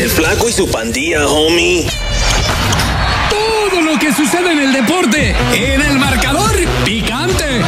El Flaco y su pandilla, homie. Todo lo que sucede en el deporte, en el marcador picante.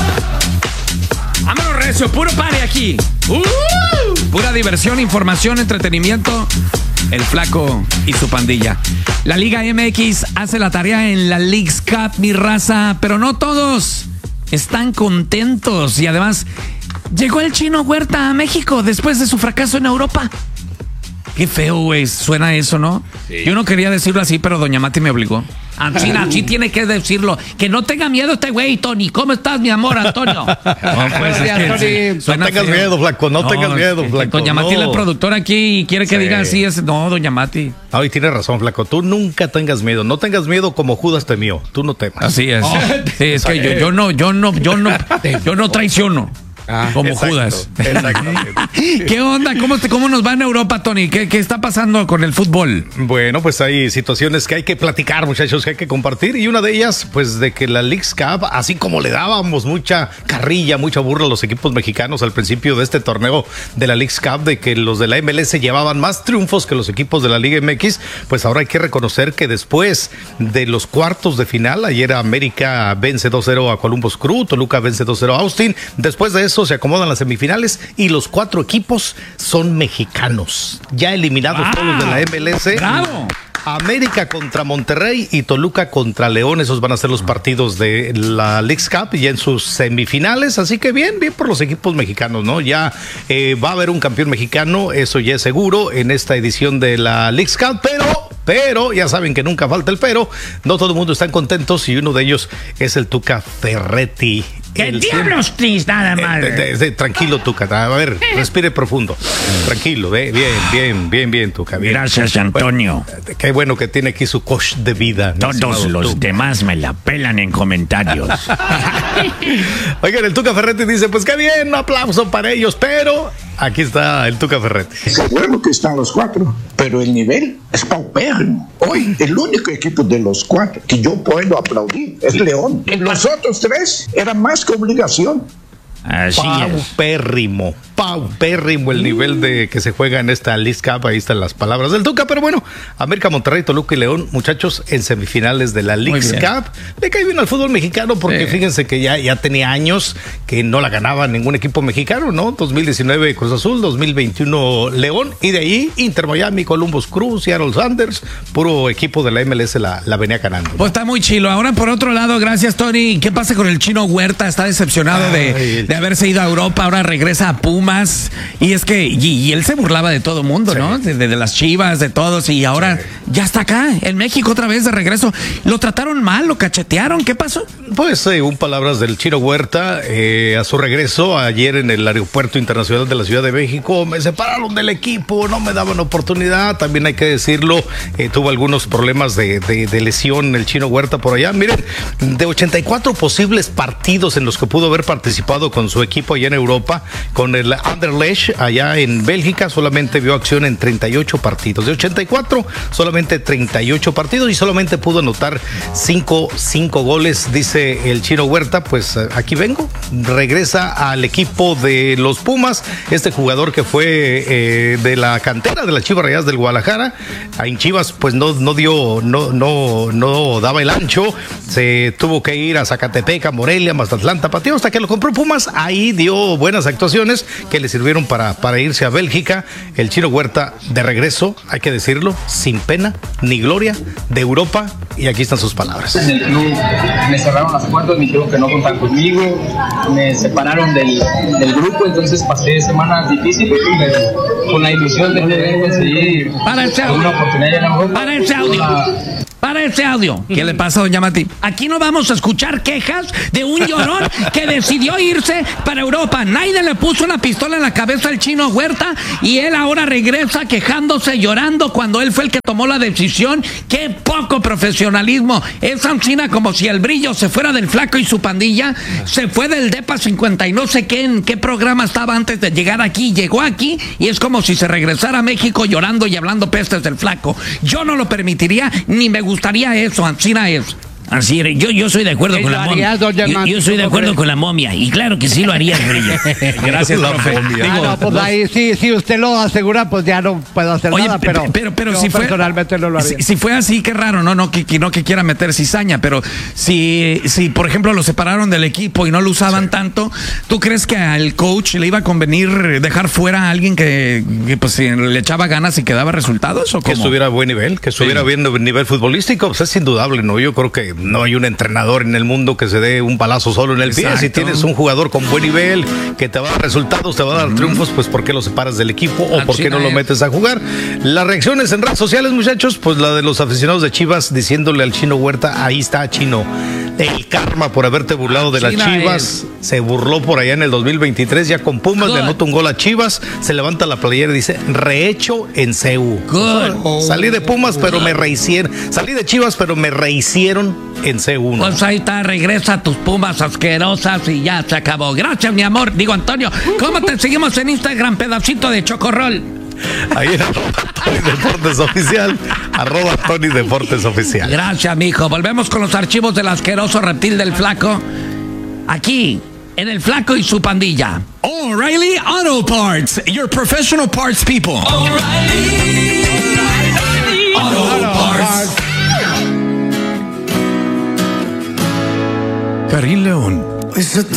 Vámonos, recio, puro pare aquí. Pura diversión, información, entretenimiento. El Flaco y su pandilla. La Liga MX hace la tarea en la Leagues Cup, mi raza, pero no todos están contentos. Y además, llegó el Chino Huerta a México después de su fracaso en Europa. Qué feo, güey, suena eso, ¿no? Sí. Yo no quería decirlo así, pero doña Mati me obligó. Así tiene que decirlo. Que no tenga miedo este güey, Tony. ¿Cómo estás, mi amor, Antonio? No, pues, no tengas miedo, Flaco, no tengas miedo, Flaco. Doña Mati es la productora aquí y quiere que diga así. No, doña Mati. No, y tiene razón, Flaco. Tú nunca tengas miedo. No tengas miedo como Judas temió. Tú no temas. Así es. Sí, es que yo no traiciono. Como exacto, Judas. Exactamente. ¿Qué onda? ¿Cómo nos va en Europa, Tony? ¿Qué está pasando con el fútbol? Bueno, pues hay situaciones que hay que platicar, muchachos, que hay que compartir. Y una de ellas, pues de que la Leagues Cup, así como le dábamos mucha carrilla, mucha burla a los equipos mexicanos al principio de este torneo de la Leagues Cup, de que los de la MLS llevaban más triunfos que los equipos de la Liga MX, pues ahora hay que reconocer que después de los cuartos de final, ayer América vence 2-0 a Columbus Crew, Toluca vence 2-0 a Austin. Después de eso se acomodan las semifinales y los 4 equipos son mexicanos. Ya eliminados todos de la MLS. ¡Bravo! América contra Monterrey y Toluca contra León. Esos van a ser los partidos de la Leagues Cup ya en sus semifinales. Así que bien por los equipos mexicanos, ¿no? Ya va a haber un campeón mexicano, eso ya es seguro, en esta edición de la Leagues Cup, pero, ya saben que nunca falta el pero, no todo el mundo están contentos y uno de ellos es el Tuca Ferretti. ¡Qué diablos, Tris, nada más! Tranquilo, Tuca, a ver, respire profundo. Tranquilo, bien, Tuca. Bien. Gracias, Antonio. Bueno, qué bueno que tiene aquí su coach de vida. Todos los demás me la pelan en comentarios. Oigan, el Tuca Ferretti dice, pues qué bien, un aplauso para ellos, pero aquí está el Tuca Ferretti. Es bueno que están los 4, pero el nivel es paupérrimo. Hoy, el único equipo de los 4 que yo puedo aplaudir es León. Los otros 3 eran más que obligación. Así paupérrimo el nivel de que se juega en esta Leagues Cup. Ahí están las palabras del Tuca, pero bueno, América, Monterrey, Toluca y León, muchachos, en semifinales de la Leagues Cup. Le cae bien al fútbol mexicano porque fíjense que ya tenía años que no la ganaba ningún equipo mexicano, ¿no? 2019 Cruz Azul, 2021 León, y de ahí Inter Miami, Columbus Crew, Seattle Sanders, puro equipo de la MLS la venía ganando, ¿no? Pues está muy chilo. Ahora, por otro lado, gracias, Tony. ¿Qué pasa con el Chino Huerta? Está decepcionado de haberse ido a Europa, ahora regresa a Pumas, y es que y él se burlaba de todo mundo, ¿no? De las Chivas, de todos, y ahora ya está acá, en México otra vez de regreso. ¿Lo trataron mal? ¿Lo cachetearon? ¿Qué pasó? Pues según palabras del Chino Huerta, a su regreso ayer en el Aeropuerto Internacional de la Ciudad de México, me separaron del equipo, no me daban oportunidad, también hay que decirlo, tuvo algunos problemas de lesión el Chino Huerta por allá. Miren, de 84 posibles partidos en los que pudo haber participado con su equipo allá en Europa, con el Anderlecht allá en Bélgica, solamente vio acción en 38 partidos. De 84, solamente 38 partidos y solamente pudo anotar 5 goles, dice el Chino Huerta. Pues aquí vengo, regresa al equipo de los Pumas, este jugador que fue de la cantera de las Chivas Rayadas del Guadalajara. En Chivas pues no daba el ancho, se tuvo que ir a Zacatepec, a Morelia, Mazatlán, Tapatío, hasta que lo compró Pumas. Ahí dio buenas actuaciones que le sirvieron para irse a Bélgica. El Chino Huerta de regreso, hay que decirlo, sin pena ni gloria, de Europa, y aquí están sus palabras. En el club me cerraron las puertas, me dijeron que no contaban conmigo, me separaron del grupo, entonces pasé semanas difíciles con la ilusión de poder conseguir una oportunidad en Europa. Para ese audio. ¿Qué le pasa, doña Mati? Aquí no vamos a escuchar quejas de un llorón que decidió irse para Europa. Nadie le puso una pistola en la cabeza al Chino Huerta y él ahora regresa quejándose, llorando cuando él fue el que tomó la decisión. ¡Qué poco profesionalismo! Es Ancina como si el brillo se fuera del Flaco y su pandilla. Se fue del Depa 50 y no sé qué, en qué programa estaba antes de llegar aquí. Llegó aquí y es como si se regresara a México llorando y hablando pestes del Flaco. Yo no lo permitiría, ni me gustaría eso. Ancina es. Así, yo soy de acuerdo con la momia. Yo soy de acuerdo con la momia. Y claro que sí lo haría, Grillo. Gracias, profe. Pues ahí sí, usted lo asegura, pues ya no puedo hacer nada, pero si fue, personalmente no lo haría. Si fue así, qué raro, no que quiera meter cizaña, pero si por ejemplo lo separaron del equipo y no lo usaban tanto, ¿tú crees que al coach le iba a convenir dejar fuera a alguien que pues le echaba ganas y que daba resultados? ¿O que cómo? estuviera a buen nivel, que estuviera bien nivel futbolístico, pues es indudable, ¿no? Yo creo que no hay un entrenador en el mundo que se dé un palazo solo en el pie. Si tienes un jugador con buen nivel, que te va a dar resultados, te va a dar triunfos, pues ¿por qué lo separas del equipo o por qué no lo metes a jugar? Las reacciones en redes sociales, muchachos, pues la de los aficionados de Chivas diciéndole al Chino Huerta, ahí está, Chino, el karma por haberte burlado de las Chivas. Se burló por allá en el 2023, ya con Pumas le anota un gol a Chivas, se levanta la playera y dice, rehecho en CU. Salí de Pumas, pero me rehicieron. Salí de Chivas, pero me rehicieron en C1. Pues ahí está, regresa a tus Pumas asquerosas y ya se acabó. Gracias, mi amor. Digo, Antonio, ¿cómo te seguimos en Instagram, pedacito de chocorrol? Ahí en Tony Deportes Oficial, @Tony Deportes Oficial. Gracias, mijo. Volvemos con los archivos del asqueroso reptil del Flaco. Aquí, en el Flaco y su pandilla. O'Reilly Auto Parts, your professional parts people. O'Reilly Auto Parts. Karim León.